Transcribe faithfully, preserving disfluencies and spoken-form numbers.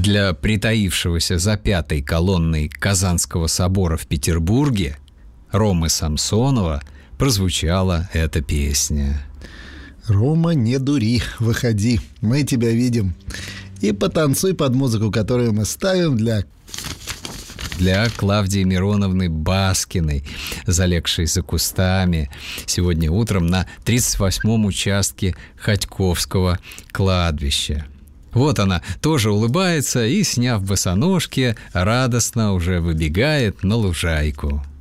Для притаившегося за пятой колонной Казанского собора в Петербурге Ромы Самсонова прозвучала эта песня. Рома, не дури, выходи, мы тебя видим. И потанцуй под музыку, которую мы ставим для... Для Клавдии Мироновны Баскиной, залегшей за кустами сегодня утром на тридцать восьмом участке Хотьковского кладбища. Вот она тоже улыбается и, сняв босоножки, радостно уже выбегает на лужайку.